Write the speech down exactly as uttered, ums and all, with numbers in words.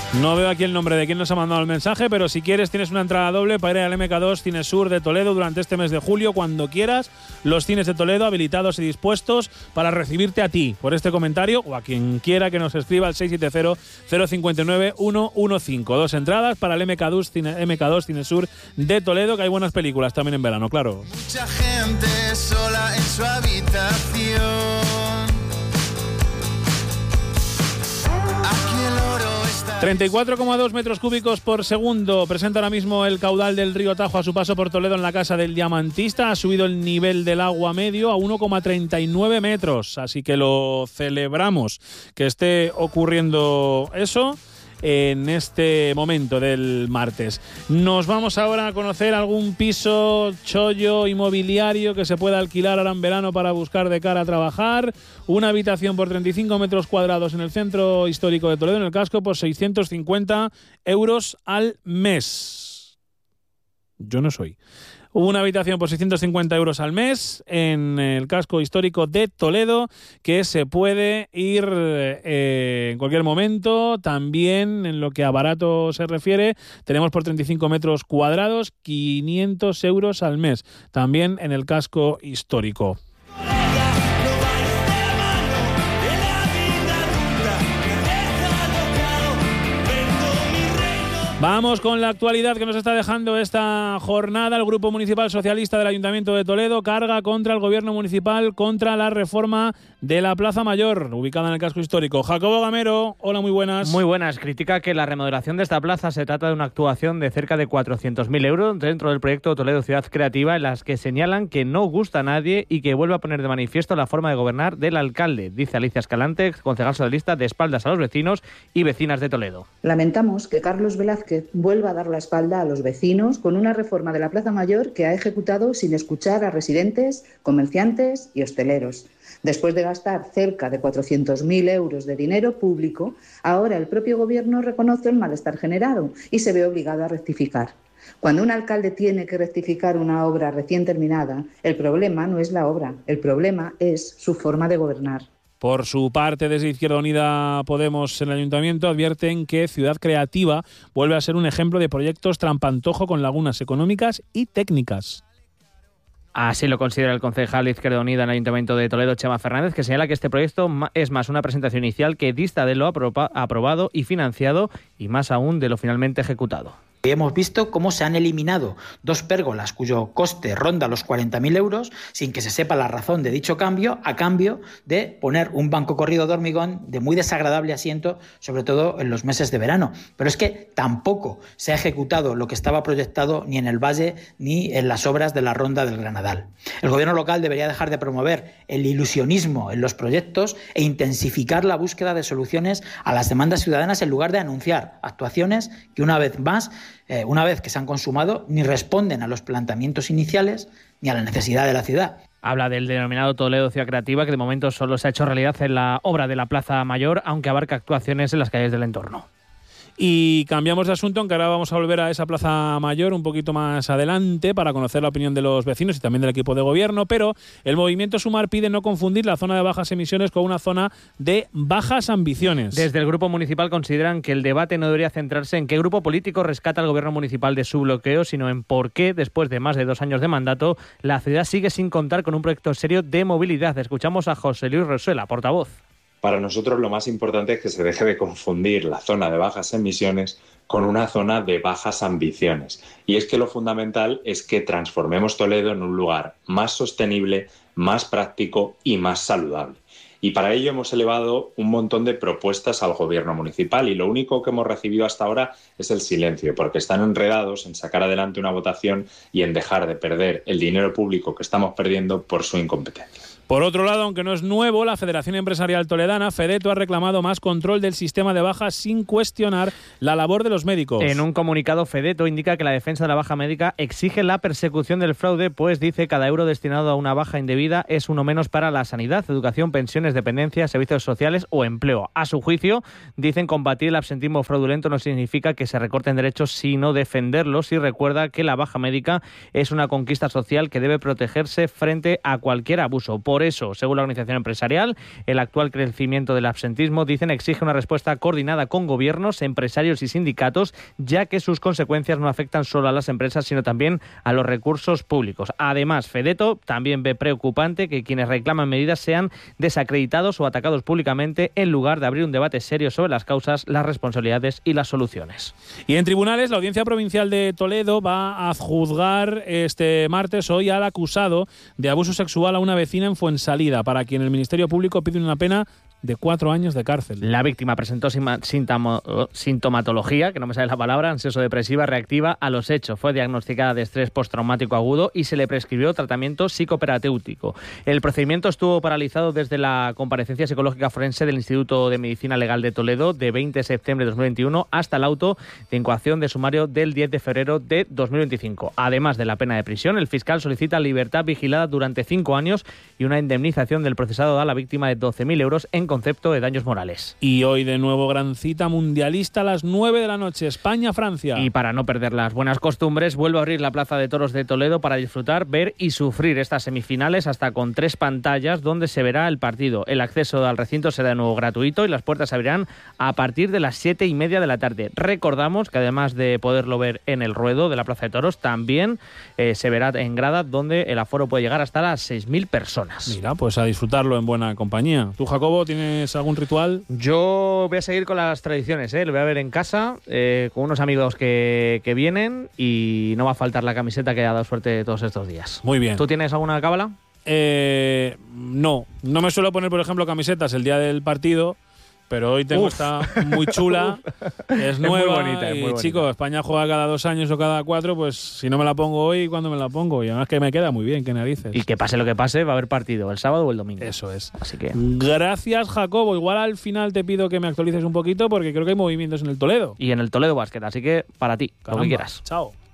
No veo aquí el nombre de quien nos ha mandado el mensaje, pero si quieres tienes una entrada doble para ir al M K dos Cine Sur de Toledo durante este mes de julio, cuando quieras. Los cines de Toledo habilitados y dispuestos para recibirte a ti por este comentario o a quien quiera que nos escriba al seis siete cero, cero cinco nueve, uno uno cinco. Dos entradas para el M K dos Cine, M K dos Cine Sur de Toledo, que hay buenas películas también en verano, claro. Mucha gente sola en su habitación. treinta y cuatro coma dos metros cúbicos por segundo presenta ahora mismo el caudal del río Tajo a su paso por Toledo en la Casa del Diamantista. Ha subido el nivel del agua medio a uno coma treinta y nueve metros, así que lo celebramos que esté ocurriendo eso en este momento del martes. Nos vamos ahora a conocer algún piso chollo inmobiliario que se pueda alquilar ahora en verano para buscar de cara a trabajar. Una habitación por treinta y cinco metros cuadrados en el centro histórico de Toledo, en el casco, por seiscientos cincuenta euros al mes. Yo no soy. Una habitación por seiscientos cincuenta euros al mes en el casco histórico de Toledo, que se puede ir eh, en cualquier momento. También en lo que a barato se refiere, tenemos por treinta y cinco metros cuadrados quinientos euros al mes, también en el casco histórico. Vamos con la actualidad que nos está dejando esta jornada. El Grupo Municipal Socialista del Ayuntamiento de Toledo carga contra el Gobierno Municipal contra la reforma de la Plaza Mayor, ubicada en el casco histórico. Jacobo Gamero, hola, muy buenas. Muy buenas. Critica que la remodelación de esta plaza se trata de una actuación de cerca de cuatrocientos mil euros dentro del proyecto Toledo Ciudad Creativa, en las que señalan que no gusta a nadie y que vuelve a poner de manifiesto la forma de gobernar del alcalde, dice Alicia Escalante, concejal socialista, de espaldas a los vecinos y vecinas de Toledo. Lamentamos que Carlos Velázquez vuelva a dar la espalda a los vecinos con una reforma de la Plaza Mayor que ha ejecutado sin escuchar a residentes, comerciantes y hosteleros. Después de gastar cerca de cuatrocientos mil euros de dinero público, ahora el propio gobierno reconoce el malestar generado y se ve obligado a rectificar. Cuando un alcalde tiene que rectificar una obra recién terminada, el problema no es la obra, el problema es su forma de gobernar. Por su parte, desde Izquierda Unida Podemos en el Ayuntamiento advierten que Ciudad Creativa vuelve a ser un ejemplo de proyectos trampantojo con lagunas económicas y técnicas. Así lo considera el concejal de Izquierda Unida en el Ayuntamiento de Toledo, Chema Fernández, que señala que este proyecto es más una presentación inicial que dista de lo aprobado y financiado y más aún de lo finalmente ejecutado. Hemos visto cómo se han eliminado dos pérgolas cuyo coste ronda los cuarenta mil euros sin que se sepa la razón de dicho cambio, a cambio de poner un banco corrido de hormigón de muy desagradable asiento, sobre todo en los meses de verano. Pero es que tampoco se ha ejecutado lo que estaba proyectado ni en el Valle ni en las obras de la Ronda del Granadal. El gobierno local debería dejar de promover el ilusionismo en los proyectos e intensificar la búsqueda de soluciones a las demandas ciudadanas en lugar de anunciar actuaciones que una vez más Eh, una vez que se han consumado, ni responden a los planteamientos iniciales ni a la necesidad de la ciudad. Habla del denominado Toledo Ciudad Creativa, que de momento solo se ha hecho realidad en la obra de la Plaza Mayor, aunque abarca actuaciones en las calles del entorno. Y cambiamos de asunto, aunque ahora vamos a volver a esa Plaza Mayor un poquito más adelante para conocer la opinión de los vecinos y también del equipo de gobierno, pero el movimiento Sumar pide no confundir la zona de bajas emisiones con una zona de bajas ambiciones. Desde el Grupo Municipal consideran que el debate no debería centrarse en qué grupo político rescata al gobierno municipal de su bloqueo, sino en por qué, después de más de dos años de mandato, la ciudad sigue sin contar con un proyecto serio de movilidad. Escuchamos a José Luis Rosuela, portavoz. Para nosotros lo más importante es que se deje de confundir la zona de bajas emisiones con una zona de bajas ambiciones. Y es que lo fundamental es que transformemos Toledo en un lugar más sostenible, más práctico y más saludable. Y para ello hemos elevado un montón de propuestas al gobierno municipal y lo único que hemos recibido hasta ahora es el silencio, porque están enredados en sacar adelante una votación y en dejar de perder el dinero público que estamos perdiendo por su incompetencia. Por otro lado, aunque no es nuevo, la Federación Empresarial Toledana, FEDETO, ha reclamado más control del sistema de bajas sin cuestionar la labor de los médicos. En un comunicado, FEDETO indica que la defensa de la baja médica exige la persecución del fraude, pues dice cada euro destinado a una baja indebida es uno menos para la sanidad, educación, pensiones, dependencia, servicios sociales o empleo. A su juicio, dicen combatir el absentismo fraudulento no significa que se recorten derechos, sino defenderlos, y recuerda que la baja médica es una conquista social que debe protegerse frente a cualquier abuso. Por Por eso, según la organización empresarial, el actual crecimiento del absentismo, dicen, exige una respuesta coordinada con gobiernos, empresarios y sindicatos, ya que sus consecuencias no afectan solo a las empresas, sino también a los recursos públicos. Además, Fedeto también ve preocupante que quienes reclaman medidas sean desacreditados o atacados públicamente en lugar de abrir un debate serio sobre las causas, las responsabilidades y las soluciones. Y en tribunales, la Audiencia Provincial de Toledo va a juzgar este martes hoy al acusado de abuso sexual a una vecina en Fuensalida, para quien el Ministerio Público pide una pena de cuatro años de cárcel. La víctima presentó sintomatología, que no me sale la palabra, ansioso-depresiva reactiva a los hechos. Fue diagnosticada de estrés postraumático agudo y se le prescribió tratamiento psicoterapéutico. El procedimiento estuvo paralizado desde la comparecencia psicológica forense del Instituto de Medicina Legal de Toledo de veinte de septiembre de dos mil veintiuno hasta el auto de incoación de sumario del diez de febrero de dos mil veinticinco. Además de la pena de prisión, el fiscal solicita libertad vigilada durante cinco años y una indemnización del procesado a la víctima de doce mil euros en concepto de daños morales. Y hoy de nuevo gran cita mundialista a las nueve de la noche, España-Francia. Y para no perder las buenas costumbres, vuelve a abrir la Plaza de Toros de Toledo para disfrutar, ver y sufrir estas semifinales, hasta con tres pantallas donde se verá el partido. El acceso al recinto será de nuevo gratuito y las puertas se abrirán a partir de las siete y media de la tarde. Recordamos que además de poderlo ver en el ruedo de la Plaza de Toros, también eh, se verá en grada, donde el aforo puede llegar hasta las seis mil personas. Mira, pues a disfrutarlo en buena compañía. ¿Tú, Jacobo, tienes ¿Tienes algún ritual? Yo voy a seguir con las tradiciones, ¿eh? Lo voy a ver en casa, eh, con unos amigos que, que vienen, y no va a faltar la camiseta que ha dado suerte todos estos días. Muy bien. ¿Tú tienes alguna cábala? Eh, no, no me suelo poner, por ejemplo, camisetas el día del partido, pero hoy tengo Uf. esta muy chula, es nueva, es muy bonita, es y muy bonita. chicos, España juega cada dos años o cada cuatro, pues si no me la pongo hoy, ¿cuándo me la pongo? Y además que me queda muy bien, qué narices. Y que pase lo que pase, va a haber partido el sábado o el domingo. Eso es. Así que... Gracias, Jacobo. Igual al final te pido que me actualices un poquito, porque creo que hay movimientos en el Toledo. Y en el Toledo Basket, así que para ti, Caramba. lo que quieras. Chao.